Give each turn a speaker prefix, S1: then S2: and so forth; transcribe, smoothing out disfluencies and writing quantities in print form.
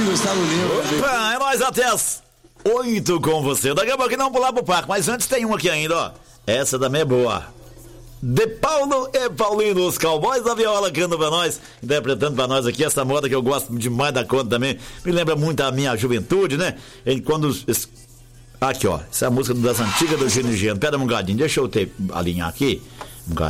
S1: Gustavo Lima.
S2: Opa, é nóis até as 8 com você. Daqui a pouco não pular pro parque, mas antes tem um aqui ainda, ó. Essa também é boa. De Paulo e Paulinho, os Cowboys da Viola, cantando pra nós, interpretando pra nós aqui essa moda que eu gosto demais da conta também. Me lembra muito a minha juventude, né? Quando... Aqui, ó. Essa é a música das antigas do Gino Gino. Pera um gadinho, deixa eu alinhar aqui. Um gadinho.